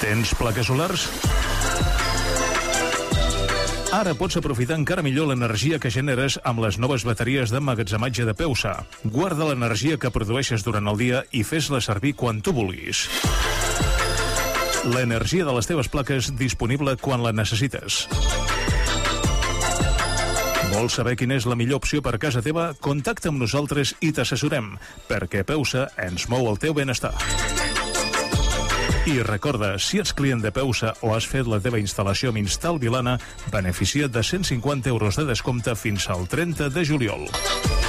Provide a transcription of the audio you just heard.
Tens plaques solars? Ara pots aprofitar encara millor l'energia que generes amb les noves bateries d'emmagatzematge de Peusa. Guarda l'energia que produeixes durant el dia i fes-la servir quan tu vulguis. L'energia de les teves plaques disponible quan la necessites. Vols saber quina és la millor opció per casa teva? Contacta amb nosaltres i t'assessorem, perquè Peusa ens mou el teu benestar. I recorda, si ets client de Peusa o has fet la teva instal·lació amb Instal Vilana, beneficia't de 150 euros de descompte fins al 30 de juliol.